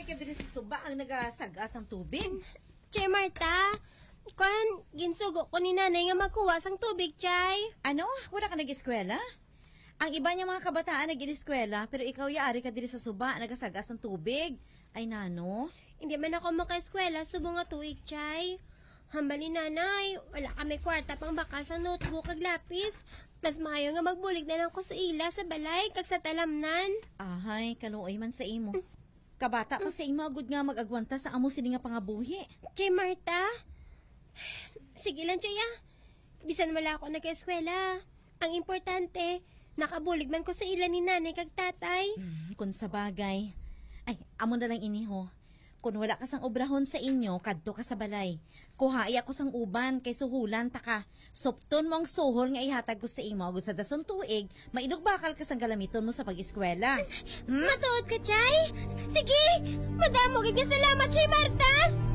ka din sa suba ang nagasagas ng tubig. Chay Marta, ginsugo ko ni nanay nga magkuha sang tubig, Chay. Ano? Wala ka nag-eskwela? Ang iba niyang mga kabataan nag-eskwela, pero ikaw yaari ka din sa suba nagasagas ng tubig. Ay, nano? Hindi man ako maka-eskwela, subong nga tuig, Chay. Hamba ni nanay, wala kami kwarta pang bakal sa notebook kag lapis. Plus maayo nga magbulig na lang ko sa ila sa balay kag sa talamnan. Ahay, kaluoy man sa imo. Kabata pa sa imo, agud nga mag-agwanta sa amo sini nga pangabuhi. Chay Marta, sige lang, Chay, ah. Bisan wala ako nag-eskwela. Ang importante, nakabulig man ko sa ila ni nanay kag tatay. Kung sa bagay. Ay, amo na lang iniho. Kung wala ka sang obrahon sa inyo, kadto ka sa balay. Kuhai ako sang uban, kay suhulan ta ka. Supton mo ang suhol nga ihatag ko sa imo, agud sa dason tuig, maidog bakal ka sang galamiton mo sa pag-eskwela. Matuod ka, Chay? Sige! Madamo, salamat, Chay Marta!